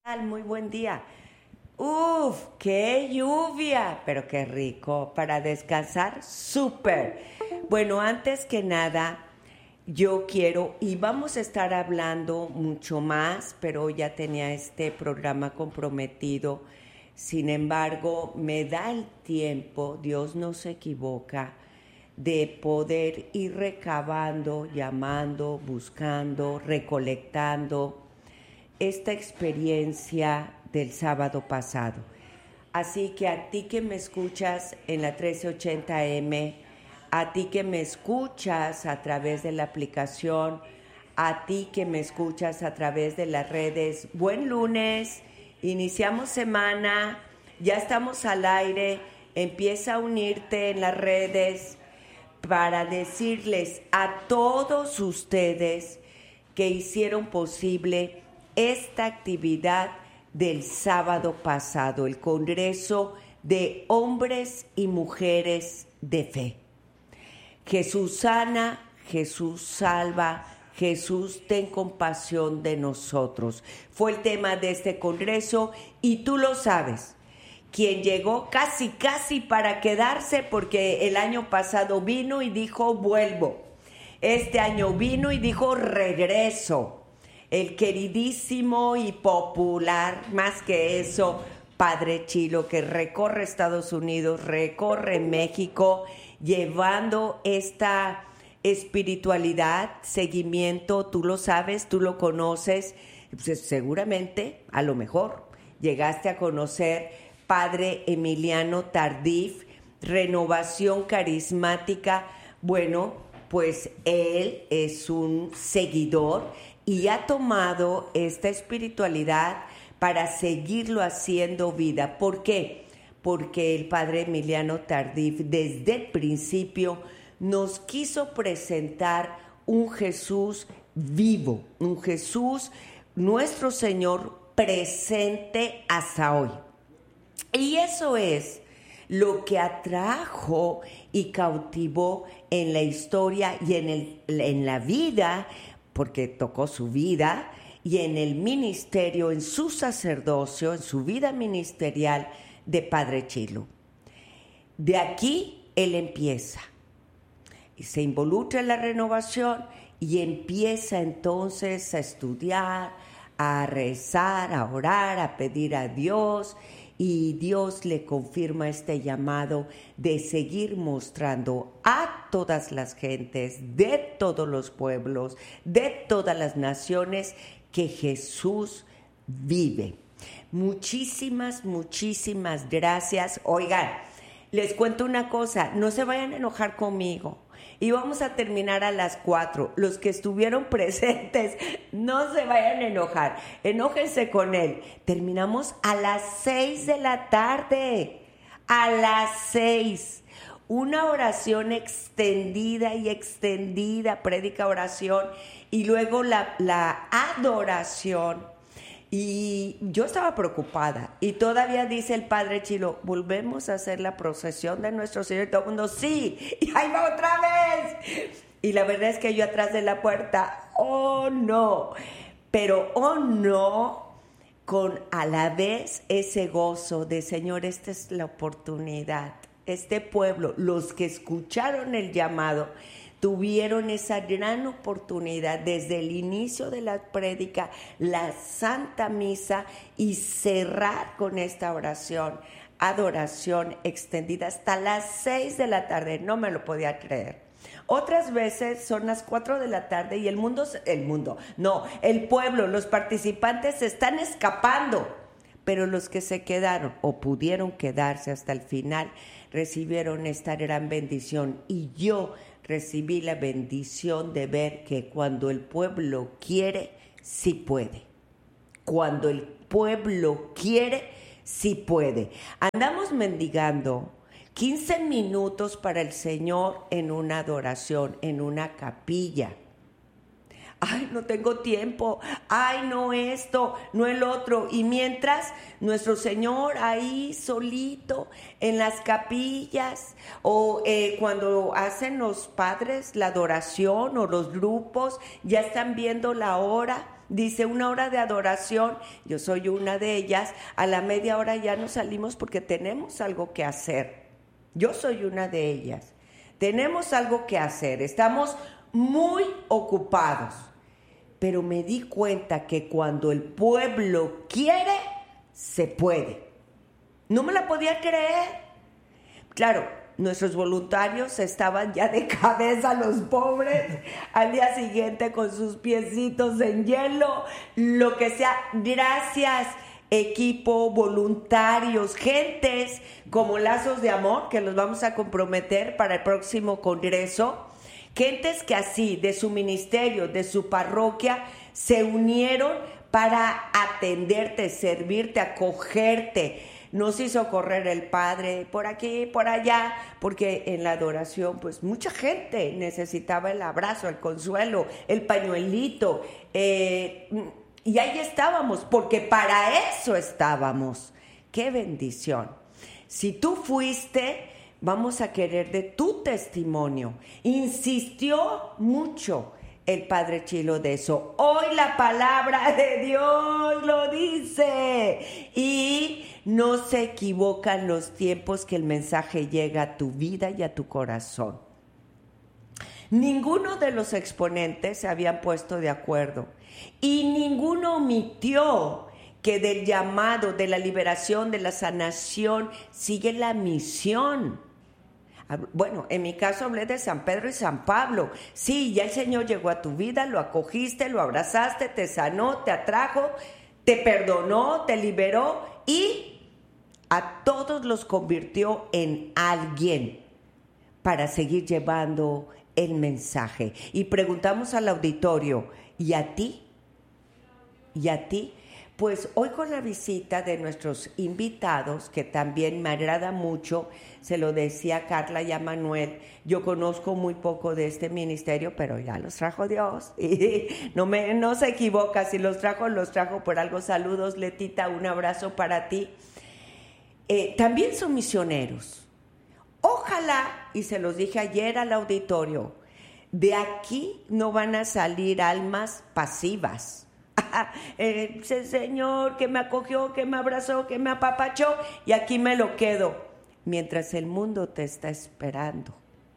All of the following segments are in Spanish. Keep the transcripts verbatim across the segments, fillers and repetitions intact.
Muy buen día. Uf, qué lluvia, pero qué rico para descansar, súper. Bueno, antes que nada, yo quiero, y vamos a estar hablando mucho más, pero ya tenía este programa comprometido. Sin embargo, me da el tiempo, Dios no se equivoca, de poder ir recabando, llamando, buscando, recolectando esta experiencia del sábado pasado. Así que a ti que me escuchas en la trece ochenta eme, a ti que me escuchas a través de la aplicación, a ti que me escuchas a través de las redes, buen lunes, iniciamos semana, ya estamos al aire, empieza a unirte en las redes para decirles a todos ustedes que hicieron posible esta actividad del sábado pasado, el Congreso de Hombres y Mujeres de Fe. Jesús sana, Jesús salva, Jesús ten compasión de nosotros. Fue el tema de este Congreso y tú lo sabes. Quien llegó casi, casi para quedarse porque el año pasado vino y dijo vuelvo. Este año vino y dijo regreso. El queridísimo y popular, más que eso, Padre Chilo, que recorre Estados Unidos, recorre México, llevando esta espiritualidad, seguimiento, tú lo sabes, tú lo conoces, pues seguramente, a lo mejor, llegaste a conocer Padre Emiliano Tardif, Renovación Carismática. Bueno, pues él es un seguidor y ha tomado esta espiritualidad para seguirlo haciendo vida. ¿Por qué? Porque el Padre Emiliano Tardif desde el principio nos quiso presentar un Jesús vivo, un Jesús, nuestro Señor, presente hasta hoy. Y eso es lo que atrajo y cautivó en la historia y en, el, en la vida, porque tocó su vida, y en el ministerio, en su sacerdocio, en su vida ministerial de Padre Chilo. De aquí él empieza y se involucra en la renovación y empieza entonces a estudiar, a rezar, a orar, a pedir a Dios, y Dios le confirma este llamado de seguir mostrando a todas las gentes, de todos los pueblos, de todas las naciones, que Jesús vive. Muchísimas, muchísimas gracias. Oigan, les cuento una cosa, no se vayan a enojar conmigo. Y vamos a terminar a las cuatro. Los que estuvieron presentes, no se vayan a enojar. Enójense con él. Terminamos a las seis de la tarde. A las seis. Una oración extendida y extendida, prédica, oración. Y luego la, la adoración. Y yo estaba preocupada. Y todavía dice el Padre Chilo, volvemos a hacer la procesión de nuestro Señor. Y todo el mundo, sí. Y ahí va otra vez. Y la verdad es que yo atrás de la puerta, oh no. Pero oh no, con a la vez ese gozo de Señor, esta es la oportunidad. Este pueblo, los que escucharon el llamado, tuvieron esa gran oportunidad desde el inicio de la prédica, la Santa Misa, y cerrar con esta oración, adoración extendida hasta las seis de la tarde. No me lo podía creer. Otras veces son las cuatro de la tarde y el mundo, el mundo, no, el pueblo, los participantes se están escapando, pero los que se quedaron o pudieron quedarse hasta el final recibieron esta gran bendición. Y yo recibí la bendición de ver que cuando el pueblo quiere, sí puede. Cuando el pueblo quiere, sí puede. Andamos mendigando quince minutos para el Señor en una adoración, en una capilla. Ay, no tengo tiempo, ay, no esto, no el otro. Y mientras nuestro Señor ahí solito en las capillas, o eh, cuando hacen los padres la adoración o los grupos, ya están viendo la hora Dice una hora de adoración, yo soy una de ellas, a la media hora ya nos salimos porque tenemos algo que hacer. Yo soy una de ellas. Tenemos algo que hacer, estamos muy ocupados. Pero me di cuenta que cuando el pueblo quiere, se puede. No me la podía creer. Claro, nuestros voluntarios estaban ya de cabeza, los pobres, al día siguiente con sus piecitos en hielo, lo que sea. Gracias, equipo, voluntarios, gentes como Lazos de Amor, que los vamos a comprometer para el próximo congreso. Gentes que así, de su ministerio, de su parroquia, se unieron para atenderte, servirte, acogerte. Nos hizo correr el Padre por aquí, por allá, porque en la adoración, pues mucha gente necesitaba el abrazo, el consuelo, el pañuelito. Eh, y ahí estábamos, porque para eso estábamos. ¡Qué bendición! Si tú fuiste, vamos a querer de tu testimonio. Insistió mucho el Padre Chilo de eso. Hoy la palabra de Dios lo dice. Y no se equivocan los tiempos que el mensaje llega a tu vida y a tu corazón. Ninguno de los exponentes se habían puesto de acuerdo y ninguno omitió que del llamado, de la liberación, de la sanación, sigue la misión. Bueno, en mi caso hablé de San Pedro y San Pablo. Sí, ya el Señor llegó a tu vida, lo acogiste, lo abrazaste, te sanó, te atrajo, te perdonó, te liberó y a todos los convirtió en alguien para seguir llevando el mensaje. Y preguntamos al auditorio, ¿y a ti? ¿Y a ti? Pues hoy con la visita de nuestros invitados, que también me agrada mucho, se lo decía a Carla y a Manuel, yo conozco muy poco de este ministerio, pero ya los trajo Dios, y no, me, no se equivoca, si los trajo, los trajo por algo. Saludos, Letita, un abrazo para ti. Eh, también son misioneros. Ojalá, y se los dije ayer al auditorio, de aquí no van a salir almas pasivas. Eh, Señor, que me acogió, que me abrazó, que me apapachó y aquí me lo quedo, mientras el mundo te está esperando.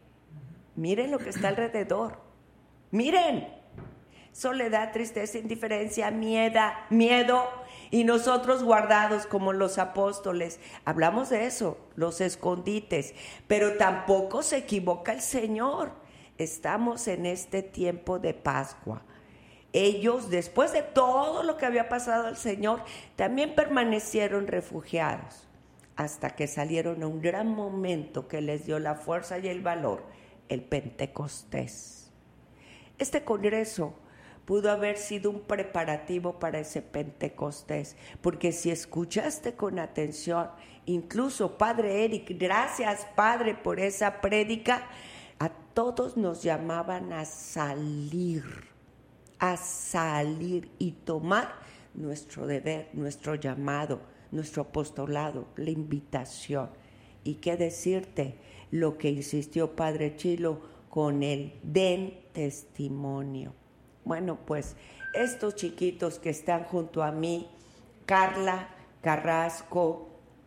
Miren lo que está alrededor. Miren, soledad, tristeza, indiferencia, miedo, miedo, y nosotros guardados como los apóstoles. Hablamos de eso, los escondites, pero tampoco se equivoca el Señor. Estamos en este tiempo de Pascua. Ellos, después de todo lo que había pasado al Señor, también permanecieron refugiados hasta que salieron a un gran momento que les dio la fuerza y el valor, el Pentecostés. Este congreso pudo haber sido un preparativo para ese Pentecostés, porque si escuchaste con atención, incluso Padre Eric, gracias Padre por esa prédica, a todos nos llamaban a salir. a salir y tomar nuestro deber, nuestro llamado, nuestro apostolado, la invitación. Y qué decirte, lo que insistió Padre Chilo con el den testimonio. Bueno, pues estos chiquitos que están junto a mí, Carla Carrasco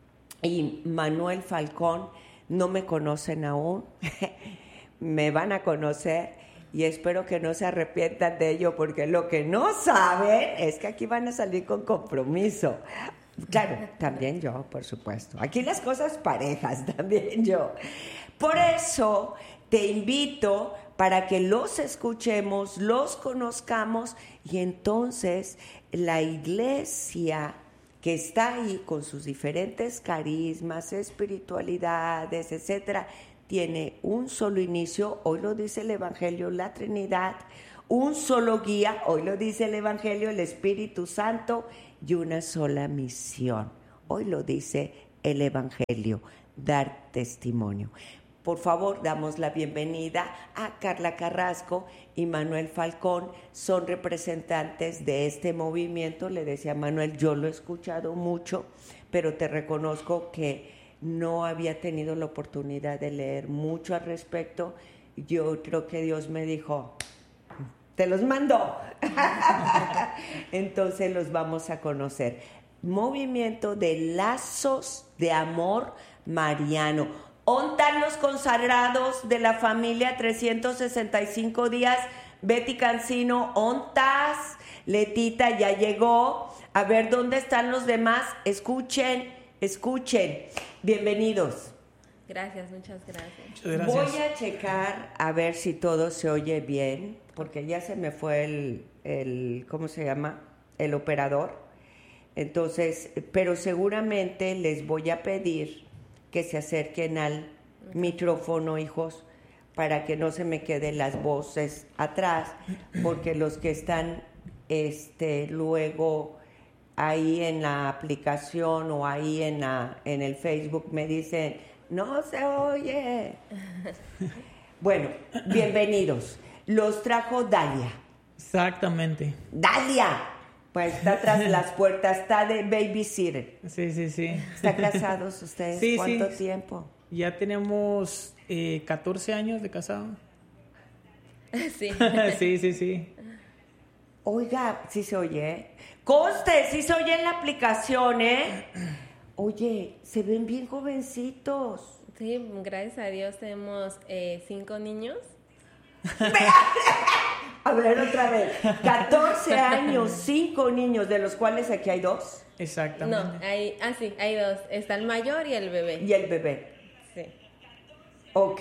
y Manuel Falcón, no me conocen aún, me van a conocer. Y espero que no se arrepientan de ello, porque lo que no saben es que aquí van a salir con compromiso. Claro, también yo, por supuesto. Aquí las cosas parejas, también yo. Por eso te invito para que los escuchemos, los conozcamos, y entonces la iglesia que está ahí con sus diferentes carismas, espiritualidades, etcétera, tiene un solo inicio, hoy lo dice el Evangelio, la Trinidad, un solo guía, hoy lo dice el Evangelio, el Espíritu Santo, y una sola misión, hoy lo dice el Evangelio, dar testimonio. Por favor, damos la bienvenida a Carla Carrasco y Manuel Falcón, son representantes de este movimiento. Le decía a Manuel, yo lo he escuchado mucho, pero te reconozco que no había tenido la oportunidad de leer mucho al respecto. Yo creo que Dios me dijo, te los mando. Entonces los vamos a conocer. Movimiento de Lazos de Amor Mariano. ¿Ontan los consagrados de la familia trescientos sesenta y cinco días? Betty Cancino, ¿ontas? Letita ya llegó. A ver, ¿dónde están los demás? Escuchen, escuchen. Bienvenidos. Gracias, muchas gracias. Muchas gracias. Voy a checar a ver si todo se oye bien, porque ya se me fue el, el ¿cómo se llama? El operador. Entonces, pero seguramente les voy a pedir que se acerquen al micrófono, hijos, para que no se me queden las voces atrás, porque los que están este, luego ahí en la aplicación o ahí en, la, en el Facebook me dicen, no se oye. Bueno, bienvenidos. Los trajo Dalia. Exactamente. Dalia. Pues está tras las puertas, está de babysitter. Sí, sí, sí. ¿Están casados ustedes? Sí, ¿Cuánto sí. tiempo? Ya tenemos eh, catorce años de casado. Sí. Sí, sí, sí. Oiga, sí se oye, ¿eh? Conste, sí se oye en la aplicación, ¿eh? Oye, se ven bien jovencitos. Sí, gracias a Dios tenemos eh, cinco niños. A ver, otra vez. catorce años, cinco niños, de los cuales aquí hay dos. Exactamente. No, hay, ah sí, hay dos. Está el mayor y el bebé. Y el bebé. Sí. Ok.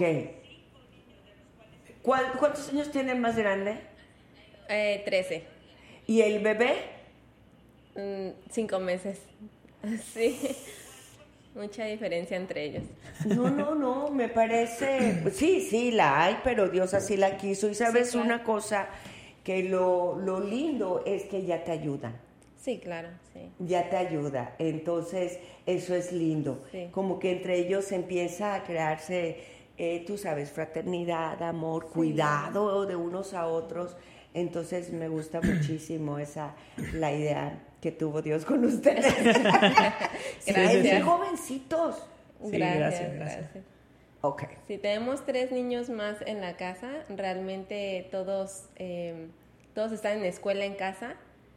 ¿Cuál- ¿Cuántos años tiene el más grande? Eh, trece. ¿Y el bebé? Mm, cinco meses. Sí. Mucha diferencia entre ellos. No, no, no, me parece... Sí, sí, la hay, pero Dios así la quiso. Y sabes Sí, claro. una cosa, que lo, lo lindo es que ya te ayudan. Sí, claro, sí. Ya te ayuda. Entonces, eso es lindo. Sí. Como que entre ellos empieza a crearse, eh, tú sabes, fraternidad, amor, cuidado de unos a otros. Entonces, me gusta muchísimo esa, la idea que tuvo Dios con ustedes. Sí, Gracias. bien jovencitos. Sí, gracias, gracias, gracias. gracias. Ok. Sí, tenemos tres niños más en la casa. Realmente todos, eh, todos están en escuela en casa.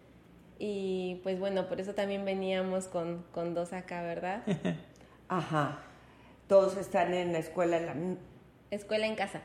Y pues bueno, por eso también veníamos con, con dos acá, ¿verdad? Ajá. Todos están en la escuela. La... Escuela en casa.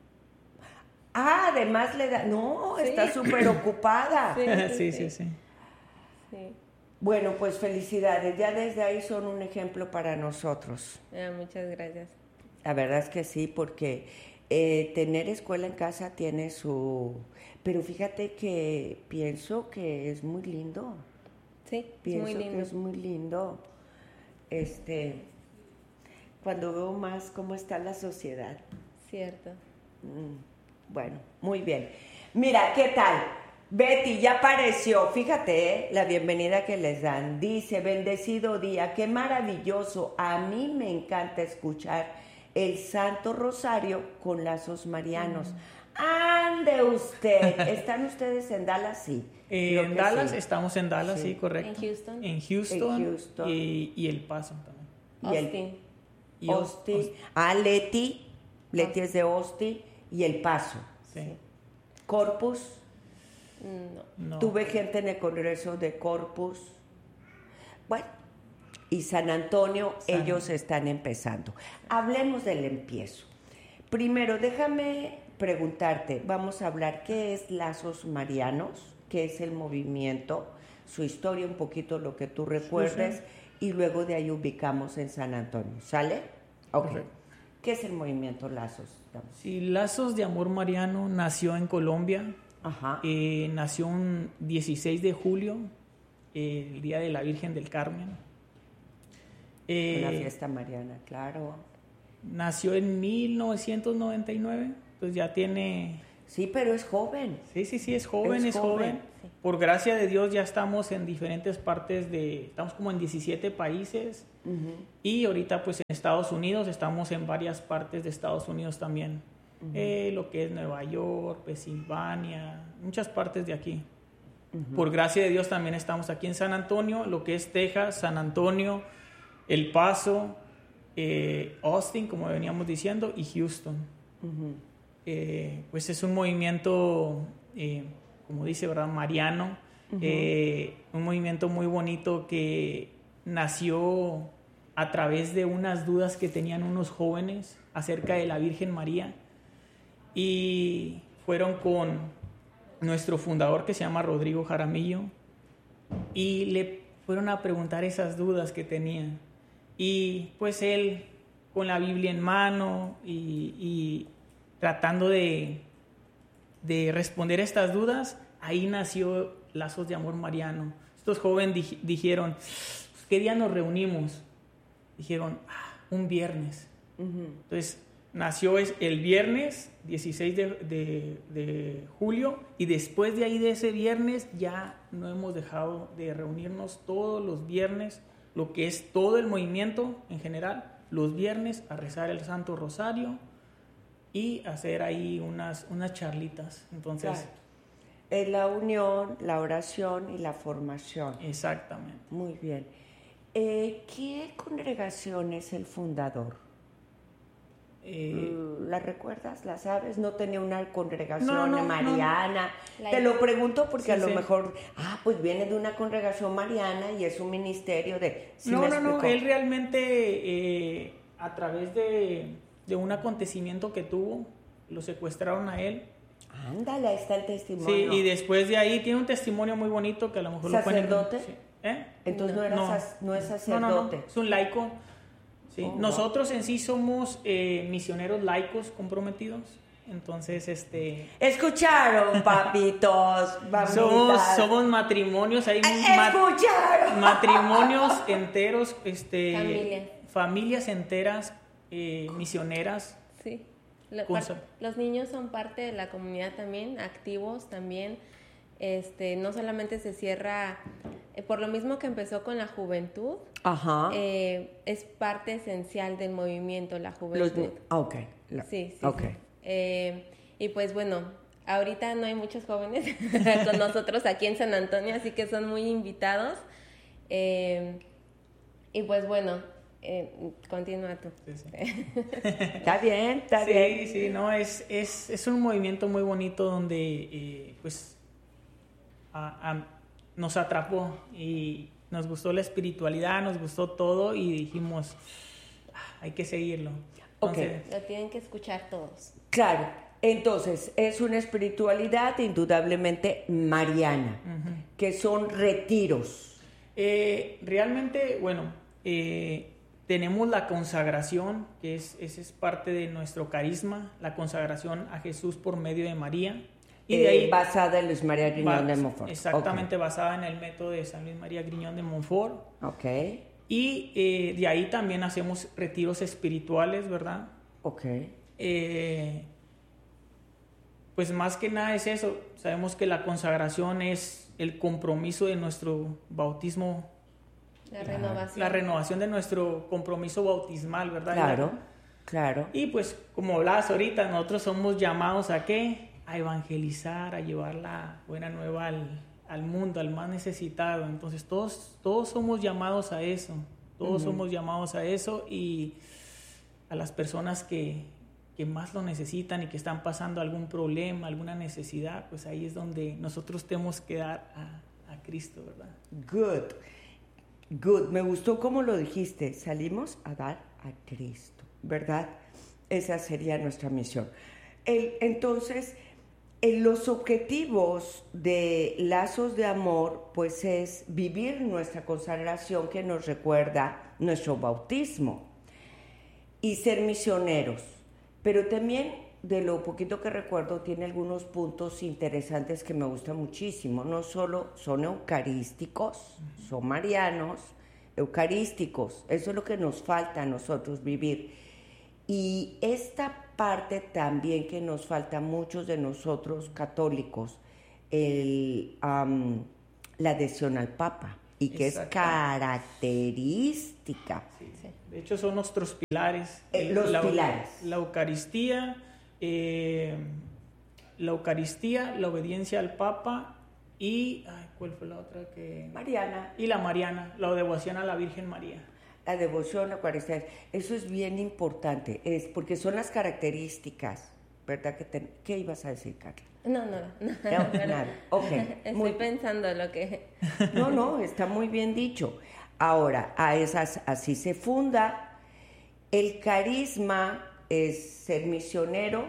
Ah, además le da... No, Sí. está súper ocupada. Sí, sí, sí. Sí. Bueno, pues felicidades. Ya desde ahí son un ejemplo para nosotros. Ah, muchas gracias. La verdad es que sí, porque eh, tener escuela en casa tiene su... Pero fíjate que pienso que es muy lindo. Sí, es Pienso muy que lindo. es muy lindo. Este, cuando veo más cómo está la sociedad. Cierto. Mm, Bueno, muy bien. Mira, ¿qué tal? Betty ya apareció. Fíjate, ¿eh? La bienvenida que les dan. Dice, bendecido día, qué maravilloso. A mí me encanta escuchar el Santo Rosario con lazos marianos. Ande usted. ¿Están ustedes en Dallas? Sí. Eh, Creo en que Dallas, sí. estamos en Dallas, Sí. sí, correcto. ¿En Houston? En Houston. En Houston. Y, y El Paso también. Y el- Austin. Y Aus- Austin. Aus- Ah, Leti. Leti es de Austin. Y El Paso. Sí. Corpus. No. No. Tuve gente en el Congreso de Corpus. Bueno, y San Antonio, San- ellos están empezando. Hablemos del empiezo. Primero, déjame preguntarte, vamos a hablar qué es Lazos Marianos, qué es el movimiento, su historia, un poquito lo que tú recuerdes, y luego de ahí ubicamos en San Antonio. ¿Sale? Ok. Perfecto. ¿Qué es el movimiento Lazos? Sí, Lazos de Amor Mariano nació en Colombia. Ajá. Eh, nació un dieciséis de julio, eh, el día de la Virgen del Carmen. Eh, Una fiesta mariana, claro. Nació en mil novecientos noventa y nueve, pues ya tiene... Sí, pero es joven. Sí, sí, sí, es joven, Es es, joven, joven. Por gracia de Dios ya estamos en diferentes partes de... Estamos como en diecisiete países. Ujú. Y ahorita pues en Estados Unidos, estamos en varias partes de Estados Unidos también. Ujú. Eh, lo que es Nueva York, Pensilvania, muchas partes de aquí. Ujú. Por gracia de Dios también estamos aquí en San Antonio, lo que es Texas, San Antonio, El Paso, eh, Austin, como veníamos diciendo, y Houston. Ujú. Eh, pues es un movimiento eh, como dice, ¿verdad? Mariano, uh-huh. eh, un movimiento muy bonito que nació a través de unas dudas que tenían unos jóvenes acerca de la Virgen María, y fueron con nuestro fundador, que se llama Rodrigo Jaramillo, y le fueron a preguntar esas dudas que tenían, y pues él con la Biblia en mano y, y tratando de, de responder estas dudas, ahí nació Lazos de Amor Mariano. Estos jóvenes di- dijeron, ¿qué día nos reunimos? Dijeron, ah, un viernes. Uh-huh. Entonces nació el viernes dieciséis de, de, de julio, y después de ahí, de ese viernes, ya no hemos dejado de reunirnos todos los viernes, lo que es todo el movimiento en general, los viernes a rezar el Santo Rosario y hacer ahí unas, unas charlitas. Entonces, claro. Es la unión, la oración y la formación. Exactamente. Muy bien. Eh, ¿Qué congregación es el fundador? Eh, ¿La recuerdas? ¿La sabes? ¿No tenía una congregación no, no, mariana? No. Te lo pregunto porque sí, a lo sí. mejor, ah, pues viene de una congregación mariana y es un ministerio de... ¿Sí no, me no, explicó? no, él realmente eh, a través de, de un acontecimiento que tuvo, lo secuestraron a él. Ándale, ahí está el testimonio. Sí, y después de ahí tiene un testimonio muy bonito que a lo mejor lo pueden... ¿Sacerdote? Sí. ¿Eh? Entonces no, no, era no. Sac- no es sacerdote. No, no, no, es un laico. Sí. Oh, Nosotros wow. en sí somos eh, misioneros laicos comprometidos. Entonces, este... Escucharon, papitos, somos, somos matrimonios, hay Escucharon. Mat- matrimonios enteros, este, Familia. familias enteras eh, misioneras. Sí. Lo, par- los niños son parte de la comunidad también, activos también. Este, no solamente se cierra, eh, por lo mismo que empezó con la juventud, Ajá. Eh, es parte esencial del movimiento, la juventud. Los, ok. La, sí, sí. Okay. sí. Eh, y pues bueno, ahorita no hay muchos jóvenes con nosotros aquí en San Antonio, así que son muy invitados. Eh, y pues bueno, eh, continúa tú. Sí, sí. Está bien, está sí, bien. Sí, sí, no, es, es, es un movimiento muy bonito donde eh, pues a, a, nos atrapó y nos gustó la espiritualidad, nos gustó todo y dijimos, ah, hay que seguirlo. Entonces, okay. Lo tienen que escuchar todos. Claro, entonces es una espiritualidad indudablemente mariana, uh-huh. que son retiros. Eh, realmente, bueno, eh, tenemos la consagración, que es, esa es parte de nuestro carisma, la consagración a Jesús por medio de María. Y de ahí, eh, basada en Luis María Griñón de Montfort. Exactamente, okay. Basada en el método de San Luis María Griñón de Montfort. Ok. Y eh, de ahí también hacemos retiros espirituales, ¿verdad? Ok. Eh, pues más que nada es eso. Sabemos que la consagración es el compromiso de nuestro bautismo. La renovación. La renovación de nuestro compromiso bautismal, ¿verdad? Claro, claro. Y pues, como hablabas ahorita, nosotros somos llamados a ¿qué? A evangelizar, a llevar la buena nueva al, al mundo, al más necesitado. Entonces todos, todos somos llamados a eso, todos uh-huh. somos llamados a eso, y a las personas que, que más lo necesitan y que están pasando algún problema, alguna necesidad, pues ahí es donde nosotros tenemos que dar a, a Cristo, ¿verdad? Good, good, me gustó cómo lo dijiste, salimos a dar a Cristo, ¿verdad? Esa sería nuestra misión. El, entonces... En los objetivos de Lazos de Amor, pues es vivir nuestra consagración que nos recuerda nuestro bautismo y ser misioneros. Pero también, de lo poquito que recuerdo, tiene algunos puntos interesantes que me gustan muchísimo. No solo son eucarísticos, son marianos, eucarísticos. Eso es lo que nos falta a nosotros vivir. Y esta parte también que nos falta a muchos de nosotros católicos, el, um, la adhesión al Papa, y que es característica. Sí, sí. De hecho son nuestros pilares. Eh, los la, pilares. La Eucaristía, eh, la Eucaristía, la obediencia al Papa y, ay, ¿cuál fue la otra que? Mariana. Y la Mariana, la devoción a la Virgen María. La devoción, la Eucaristía, eso es bien importante, es porque son las características ¿verdad? Que te, ¿Qué ibas a decir, Carla? No, no, no. No, nada. Ok. Estoy muy, pensando lo que... No, no, está muy bien dicho. Ahora, a esas, así se funda. El carisma es ser misionero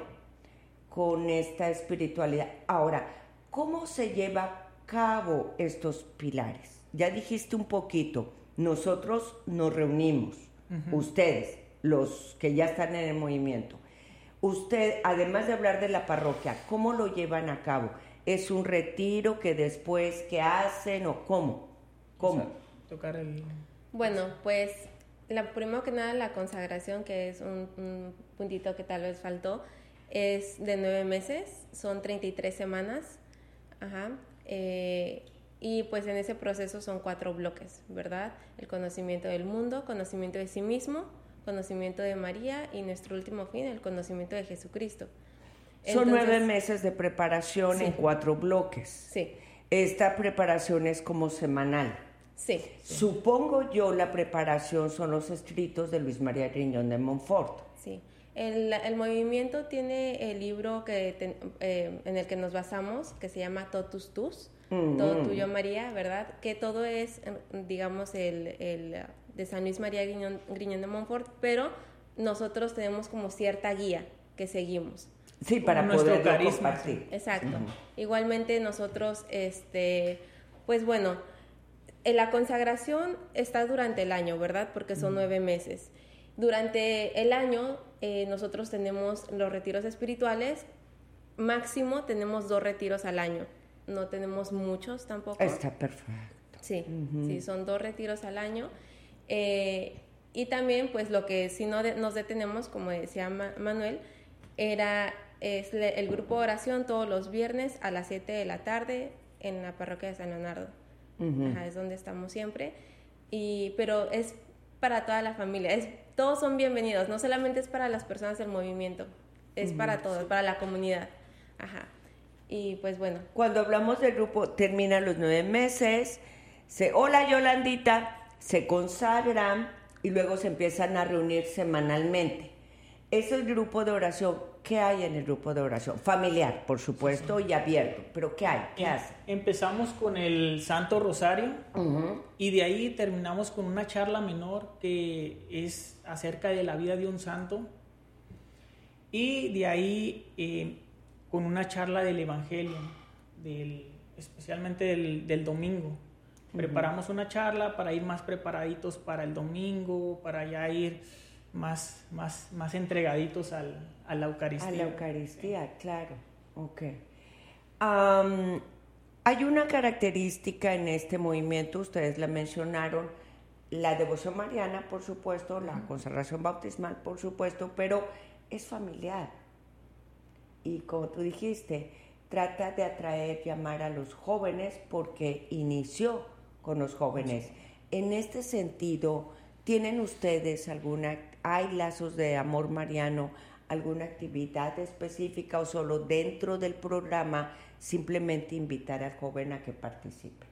con esta espiritualidad. Ahora, ¿cómo se lleva a cabo estos pilares? Ya dijiste un poquito, nosotros nos reunimos, uh-huh. Ustedes, los que ya están en el movimiento. Usted, además de hablar de la parroquia, ¿cómo lo llevan a cabo? ¿Es un retiro que después, qué hacen o cómo? ¿Cómo? O sea, tocar el... Bueno, pues, la, primero que nada, la consagración, que es un, un puntito que tal vez faltó, es de nueve meses, son treinta y tres semanas, ajá, eh, y pues en ese proceso son cuatro bloques, ¿verdad? El conocimiento del mundo, conocimiento de sí mismo, conocimiento de María y nuestro último fin, el conocimiento de Jesucristo. Son Entonces, nueve meses de preparación, sí. En cuatro bloques. Sí. Esta preparación es como semanal. Sí. Supongo yo la preparación son los escritos de Luis María Griñón de Montfort. Sí. El, el movimiento tiene el libro que te, eh, en el que nos basamos, que se llama Totus Tus, mm-hmm. Todo tuyo María, ¿verdad? Que todo es, digamos, el, el de San Luis María Griñón, Griñón de Montfort, pero nosotros tenemos como cierta guía que seguimos. Sí, para poder compartir. Exacto. Uh-huh. Igualmente nosotros, este, pues bueno, la consagración está durante el año, ¿verdad? Porque son uh-huh. nueve meses. Durante el año eh, nosotros tenemos los retiros espirituales, máximo tenemos dos retiros al año, no tenemos muchos tampoco. Está perfecto. Sí, uh-huh. sí, son dos retiros al año. Eh, y también, pues lo que sí no de, nos detenemos, como decía Ma- Manuel, era es le, el grupo de oración todos los viernes a las siete de la tarde en la parroquia de San Leonardo. Uh-huh. Ajá, es donde estamos siempre. Y, pero es para toda la familia, es, todos son bienvenidos, no solamente es para las personas del movimiento, es uh-huh. para todos, para la comunidad. Ajá. Y pues bueno. Cuando hablamos del grupo, terminan los nueve meses, se, hola Yolandita, se consagran y luego se empiezan a reunir semanalmente. Ese es el grupo de oración. ¿Qué hay en el grupo de oración? Familiar, por supuesto, sí, sí. Y abierto. ¿Pero qué hay? ¿Qué em, hace? Empezamos con el Santo Rosario uh-huh. y de ahí terminamos con una charla menor que es acerca de la vida de un santo. Y de ahí eh, con una charla del Evangelio, del, especialmente del, del domingo. Uh-huh. Preparamos una charla para ir más preparaditos para el domingo, para ya ir más, más, más entregaditos al, a la Eucaristía. A la Eucaristía, sí. Claro. Ok. Um, hay una característica en este movimiento, ustedes la mencionaron, la devoción mariana, por supuesto, la uh-huh. consagración bautismal, por supuesto, pero es familiar. Y como tú dijiste, trata de atraer, llamar a los jóvenes porque inició con los jóvenes. Sí. En este sentido, ¿tienen ustedes alguna, hay lazos de amor mariano, alguna actividad específica o solo dentro del programa simplemente invitar al joven a que participe?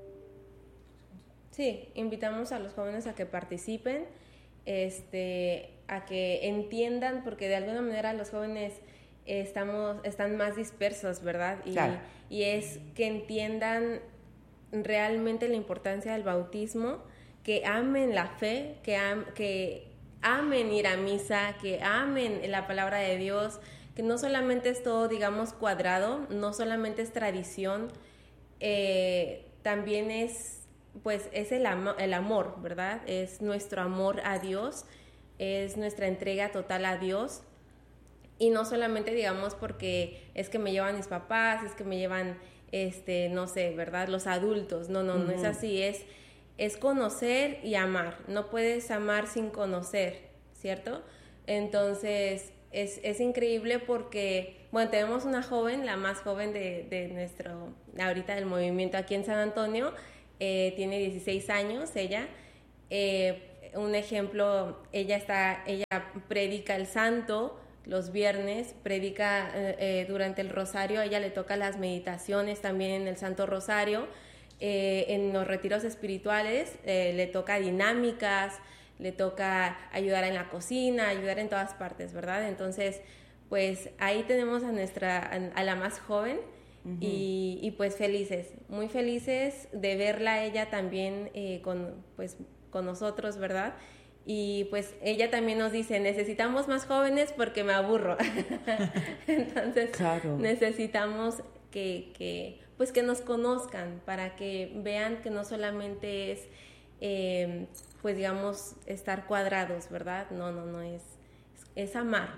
Sí, invitamos a los jóvenes a que participen, este, a que entiendan, porque de alguna manera los jóvenes estamos, están más dispersos, ¿verdad? Y, claro. y es que entiendan realmente la importancia del bautismo, que amen la fe, que, am, que amen ir a misa, que amen la palabra de Dios, que no solamente es todo, digamos, cuadrado, no solamente es tradición, eh, también es, pues, es el, am- el amor, ¿verdad? Es nuestro amor a Dios, es nuestra entrega total a Dios, y no solamente, digamos, porque es que me llevan mis papás, es que me llevan, este, no sé, ¿verdad? Los adultos, no, no, uh-huh. no es así, es... es conocer y amar. No puedes amar sin conocer, ¿cierto? Entonces, es, es increíble porque, bueno, tenemos una joven, la más joven de, de nuestro, ahorita del movimiento aquí en San Antonio, eh, tiene dieciséis años, ella. Eh, un ejemplo, ella está, ella predica el santo los viernes, predica eh, eh, durante el rosario, a ella le toca las meditaciones también en el Santo Rosario. Eh, en los retiros espirituales eh, le toca dinámicas, le toca ayudar en la cocina, ayudar en todas partes, ¿verdad? Entonces, pues ahí tenemos a nuestra, a la más joven, uh-huh. y, y pues felices, muy felices de verla a ella también eh, con, pues, con nosotros, ¿verdad? Y pues ella también nos dice, necesitamos más jóvenes porque me aburro. Entonces, claro. necesitamos que, que, pues que nos conozcan para que vean que no solamente es, eh, pues digamos, estar cuadrados, ¿verdad? No, no, no, es, es, es amar.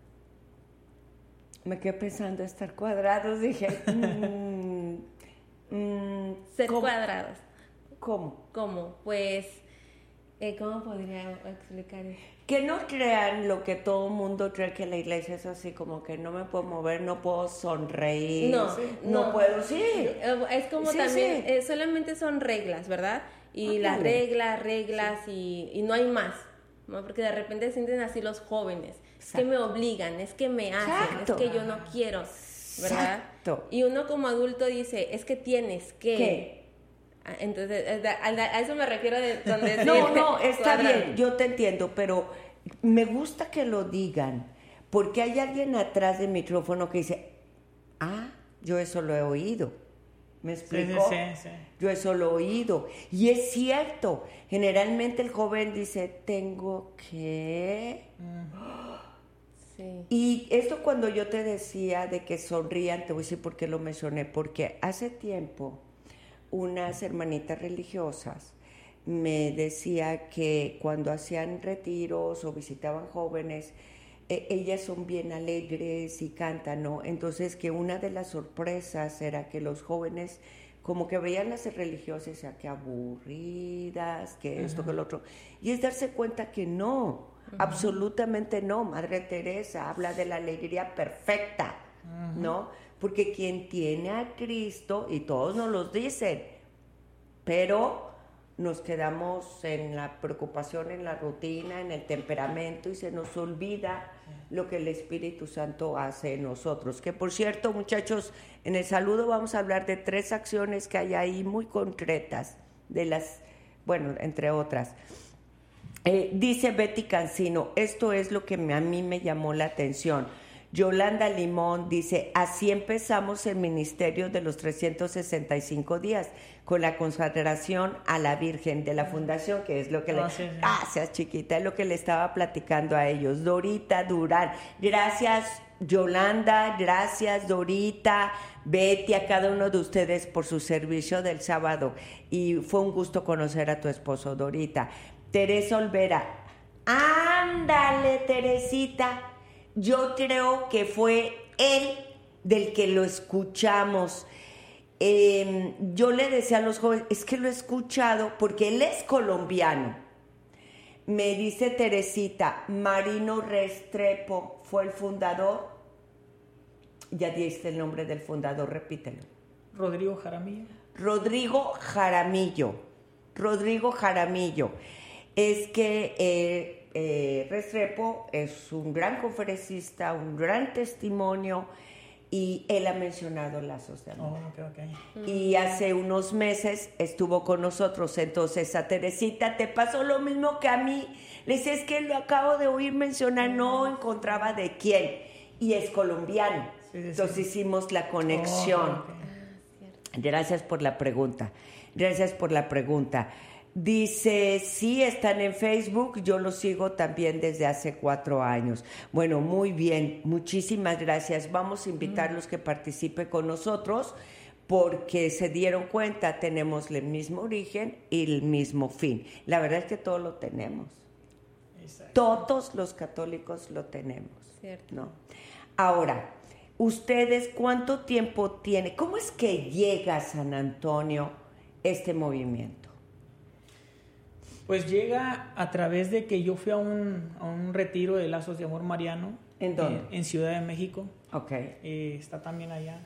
Me quedé pensando estar cuadrados, dije... mmm, mmm, Ser ¿cómo? cuadrados. ¿Cómo? ¿Cómo? Pues... Eh, ¿Cómo podría explicar eso? Que no crean lo que todo el mundo cree, que la iglesia es así, como que no me puedo mover, no puedo sonreír, no, sí, no, no puedo, sí. Es como sí, también, sí. Eh, solamente son reglas, ¿verdad? Y ah, las vale. reglas, reglas sí. y, y no hay más, ¿no? Porque de repente se sienten así los jóvenes, Exacto. es que me obligan, es que me hacen, Exacto. es que yo no quiero, ¿verdad? Exacto. Y uno como adulto dice, es que tienes que... ¿Qué? Entonces, a eso me refiero de donde no, no, está bien, yo te entiendo, pero me gusta que lo digan, porque hay alguien atrás del micrófono que dice, ah, yo eso lo he oído, ¿me explico? Sí, sí, sí, sí. Yo eso lo he oído, y es cierto, generalmente el joven dice, tengo que... Uh-huh. Sí. Y esto cuando yo te decía de que sonrían, te voy a decir por qué lo mencioné, porque hace tiempo... unas hermanitas religiosas me decía que cuando hacían retiros o visitaban jóvenes, eh, ellas son bien alegres y cantan, ¿no? Entonces que una de las sorpresas era que los jóvenes como que veían las religiosas y decían que aburridas, que esto, uh-huh. que lo otro. Y es darse cuenta que no, uh-huh. absolutamente no. Madre Teresa habla de la alegría perfecta, uh-huh. ¿no? Porque quien tiene a Cristo, y todos nos lo dicen, pero nos quedamos en la preocupación, en la rutina, en el temperamento, y se nos olvida lo que el Espíritu Santo hace en nosotros. Que por cierto, muchachos, en el saludo vamos a hablar de tres acciones que hay ahí muy concretas, de las, bueno, entre otras. Eh, dice Betty Cancino, esto es lo que a mí me llamó la atención. Yolanda Limón dice, así empezamos el ministerio de los trescientos sesenta y cinco días, con la consagración a la Virgen de la Fundación, que es lo que oh, le... Sí, sí. Gracias, chiquita, es lo que le estaba platicando a ellos. Dorita Durán, gracias Yolanda, gracias Dorita, Betty, a cada uno de ustedes por su servicio del sábado. Y fue un gusto conocer a tu esposo, Dorita. Teresa Olvera, ándale, Teresita. Yo creo que fue él del que lo escuchamos. Eh, yo le decía a los jóvenes, es que lo he escuchado porque él es colombiano. Me dice Teresita, Marino Restrepo fue el fundador. Ya diste el nombre del fundador, repítelo. Rodrigo Jaramillo. Rodrigo Jaramillo. Rodrigo Jaramillo. Es que... Eh, Eh, Restrepo es un gran conferencista, un gran testimonio, y él ha mencionado lazos de amor. Oh, okay, okay. Y hace unos meses estuvo con nosotros. Entonces a Teresita te pasó lo mismo que a mí. Le decía, es que lo acabo de oír mencionar, no encontraba de quién, y es colombiano. Sí, sí, Entonces sí. hicimos la conexión. Oh, okay. Gracias por la pregunta. Gracias por la pregunta. Dice, sí, están en Facebook, yo los sigo también desde hace cuatro años. Bueno, muy bien, muchísimas gracias. Vamos a invitarlos mm. que participen con nosotros, porque se dieron cuenta, tenemos el mismo origen y el mismo fin. La verdad es que todos lo tenemos. Exacto. Todos los católicos lo tenemos. Cierto. ¿No? Ahora, ¿ustedes cuánto tiempo tienen? ¿Cómo es que llega a San Antonio este movimiento? Pues llega a través de que yo fui a un, a un retiro de Lazos de Amor Mariano. ¿En dónde? Eh, en Ciudad de México. Ok. Eh, está también allá.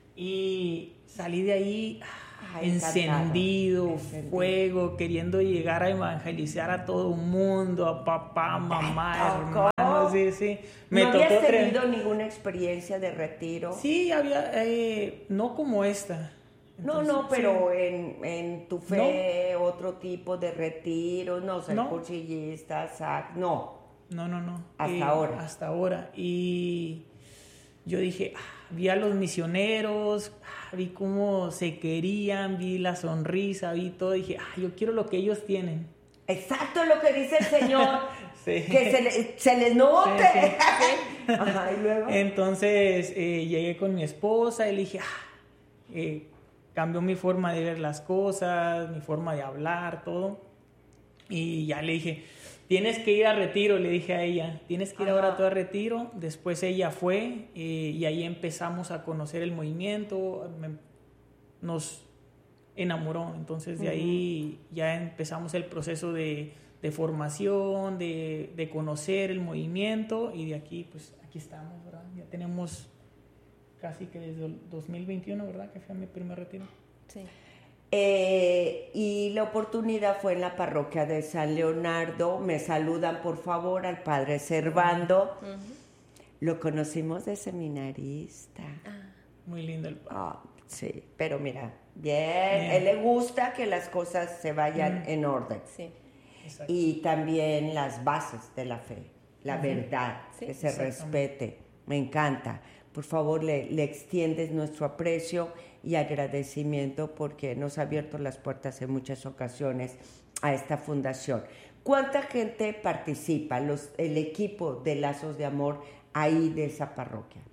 Y salí de ahí Ay, encendido, encendido, fuego, queriendo llegar a evangelizar a todo el mundo, a papá, mamá, hermanos. Sí, sí. Me ¿No tocó habías tenido tre- ninguna experiencia de retiro? Sí, había, eh, no como esta. Entonces, no, no, pero sí. en, en tu fe, no. otro tipo de retiro, no sé, no. cuchillistas, sac, no. No, no, no. Hasta eh, ahora. Hasta ahora. Y yo dije, ah, vi a los misioneros, ah, vi cómo se querían, vi la sonrisa, vi todo, dije, ah, yo quiero lo que ellos tienen. Exacto lo que dice el Señor, sí. que se, le, se les note. Sí, sí. Ajá, ¿y luego? Entonces eh, llegué con mi esposa y le dije, ah, eh, cambió mi forma de ver las cosas, mi forma de hablar, todo. Y ya le dije, tienes que ir a retiro, le dije a ella, tienes que ir Ajá. ahora tú a retiro. Después ella fue eh, y ahí empezamos a conocer el movimiento, me, nos enamoró. Entonces de uh-huh. ahí ya empezamos el proceso de, de formación, de, de conocer el movimiento y de aquí, pues aquí estamos, ¿verdad? Ya tenemos casi que desde el dos mil veintiuno, ¿verdad? Que fue mi primer retiro. Sí. Eh, y la oportunidad fue en la parroquia de San Leonardo. Me saludan, por favor, al padre Servando. Uh-huh. Lo conocimos de seminarista. Ah. Muy lindo el padre. Oh, sí, pero mira, bien, bien. Él le gusta que las cosas se vayan mm. en orden. Sí. Exacto. Y también las bases de la fe, la uh-huh. verdad, sí. que se respete. Me encanta. Por favor, le, le extiendes nuestro aprecio y agradecimiento porque nos ha abierto las puertas en muchas ocasiones a esta fundación. ¿Cuánta gente participa, los, el equipo de Lazos de Amor ahí de esa parroquia?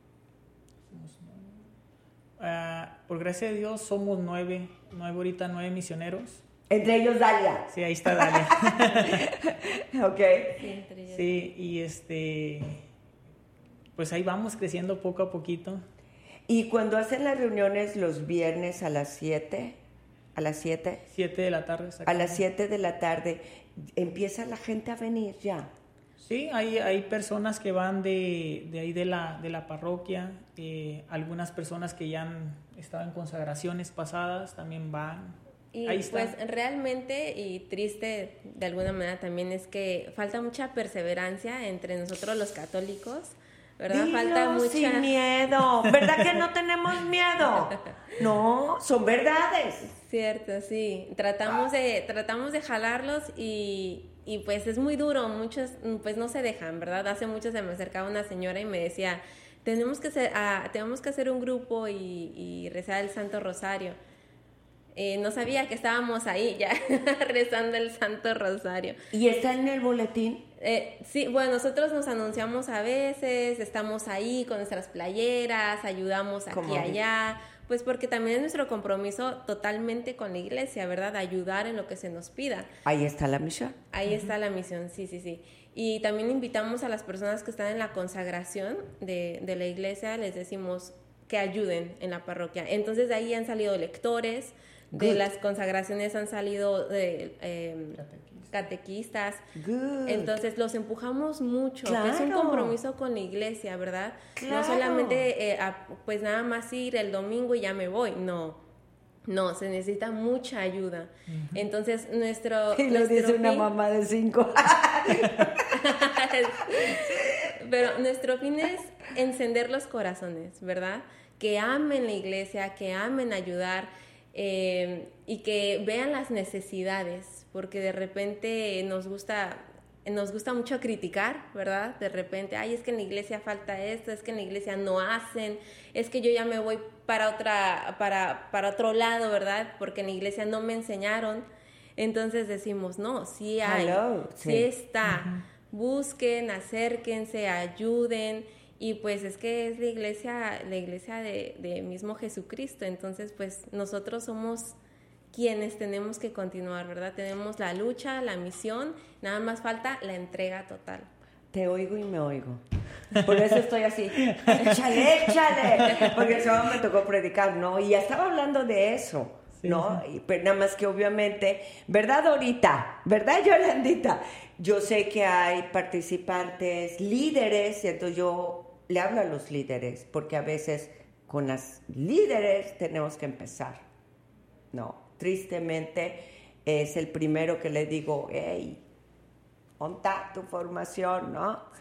Uh, por gracia de Dios somos nueve, nueve ahorita, nueve misioneros. Entre ellos Dalia. Sí, ahí está Dalia. Ok. Sí, entre ellos. Sí, y este... pues ahí vamos creciendo poco a poquito. ¿Y cuando hacen las reuniones los viernes a las siete? ¿A las siete? siete de la tarde. A las siete de la tarde, ¿empieza la gente a venir ya? Sí, hay, hay personas que van de, de ahí de la, de la parroquia, eh, algunas personas que ya han estado en consagraciones pasadas también van. Y ahí está. Pues realmente, y triste de alguna manera también, es que falta mucha perseverancia entre nosotros los católicos, ¿verdad? Dilo Falta mucha... sin miedo, ¿verdad que no tenemos miedo? No, son verdades. Cierto, sí, tratamos de, tratamos de jalarlos y, y pues es muy duro, muchos pues no se dejan, ¿verdad? Hace mucho se me acercaba una señora y me decía, tenemos que hacer, ah, tenemos que hacer un grupo y, y rezar el Santo Rosario. Eh, no sabía que estábamos ahí ya rezando el Santo Rosario. ¿Y está en el boletín? Eh, sí, bueno, nosotros nos anunciamos a veces, estamos ahí con nuestras playeras, ayudamos aquí y allá, pues porque también es nuestro compromiso totalmente con la iglesia, ¿verdad? Ayudar en lo que se nos pida. Ahí está la misión. Ahí uh-huh. está la misión, sí, sí, sí. Y también invitamos a las personas que están en la consagración de, de la iglesia, les decimos que ayuden en la parroquia. Entonces de ahí han salido lectores, de Good. Las consagraciones han salido de, eh, catequistas. Good. Entonces los empujamos mucho, claro. es un compromiso con la iglesia, ¿verdad? Claro. No solamente eh, a, pues nada más ir el domingo y ya me voy, no. No, se necesita mucha ayuda. Uh-huh. Entonces nuestro... Y lo nuestro dice fin, una mamá de cinco. Pero nuestro fin es encender los corazones, ¿verdad? Que amen la iglesia, que amen ayudar, Eh, y que vean las necesidades, porque de repente nos gusta nos gusta mucho criticar, ¿verdad? De repente, ay, es que en la iglesia falta esto, es que en la iglesia no hacen, es que yo ya me voy para otra para para otro lado, ¿verdad? Porque en la iglesia no me enseñaron. Entonces decimos, no, sí hay, Hello. sí, sí está. Uh-huh. Busquen, acérquense, ayuden. Y pues es que es la iglesia, la iglesia de, de mismo Jesucristo. Entonces, pues nosotros somos quienes tenemos que continuar, ¿verdad? Tenemos la lucha, la misión, nada más falta la entrega total. Te oigo y me oigo. Por eso estoy así, échale, échale. Porque el sábado me tocó predicar, ¿no? Y ya estaba hablando de eso, sí, ¿no? Sí. Y, pero nada más que obviamente, ¿verdad, Dorita? ¿Verdad, Yolandita? Yo sé que hay participantes, líderes, y entonces yo le hablo a los líderes, porque a veces con las líderes tenemos que empezar. No, tristemente es el primero que le digo, hey, ¿dónde está tu formación, no?